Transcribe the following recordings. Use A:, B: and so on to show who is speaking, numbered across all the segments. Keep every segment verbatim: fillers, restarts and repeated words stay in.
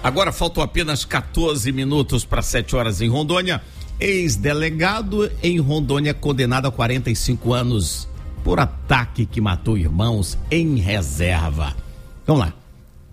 A: Agora faltam apenas quatorze minutos para sete horas em Rondônia. Ex-delegado em Rondônia condenado a quarenta e cinco anos por ataque que matou irmãos em reserva. Vamos lá.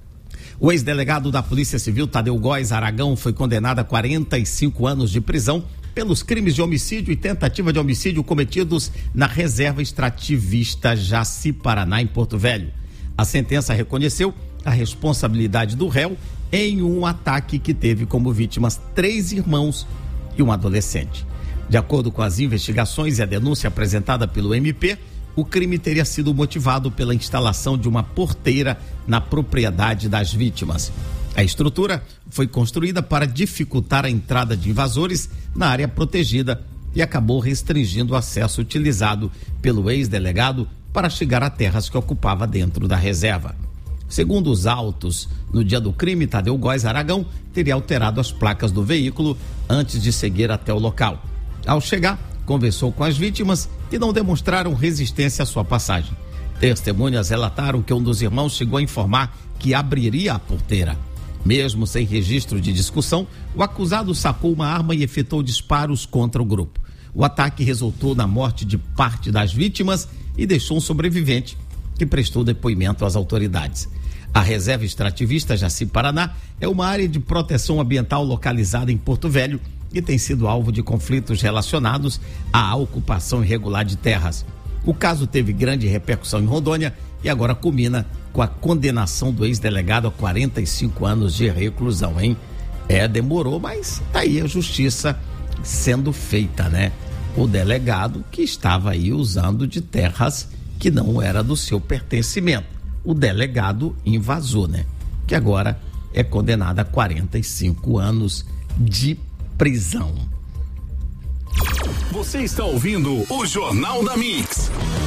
A: O ex-delegado da Polícia Civil, Tadeu Góes Aragão, foi condenado a quarenta e cinco anos de prisão pelos crimes de homicídio e tentativa de homicídio cometidos na reserva extrativista Jaci-Paraná, em Porto Velho. A sentença reconheceu a responsabilidade do réu em um ataque que teve como vítimas três irmãos e um adolescente. De acordo com as investigações e a denúncia apresentada pelo M P, o crime teria sido motivado pela instalação de uma porteira na propriedade das vítimas. A estrutura foi construída para dificultar a entrada de invasores na área protegida e acabou restringindo o acesso utilizado pelo ex-delegado para chegar a terras que ocupava dentro da reserva. Segundo os autos, no dia do crime, Tadeu Góes Aragão teria alterado as placas do veículo antes de seguir até o local. Ao chegar, conversou com as vítimas que não demonstraram resistência à sua passagem. Testemunhas relataram que um dos irmãos chegou a informar que abriria a porteira. Mesmo sem registro de discussão, o acusado sacou uma arma e efetuou disparos contra o grupo. O ataque resultou na morte de parte das vítimas e deixou um sobrevivente que prestou depoimento às autoridades. A reserva extrativista Jaci-Paraná é uma área de proteção ambiental localizada em Porto Velho e tem sido alvo de conflitos relacionados à ocupação irregular de terras. O caso teve grande repercussão em Rondônia e agora culmina com a condenação do ex-delegado a quarenta e cinco anos de reclusão, hein? É, demorou, mas tá aí a justiça sendo feita, né? O delegado que estava aí usando de terras que não era do seu pertencimento. O delegado invasou, né? Que agora é condenado a quarenta e cinco anos de prisão.
B: Você está ouvindo o Jornal da Mix.